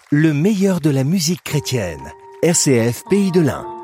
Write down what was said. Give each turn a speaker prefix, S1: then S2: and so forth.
S1: Le meilleur de la musique chrétienne. RCF Pays de l'Ain.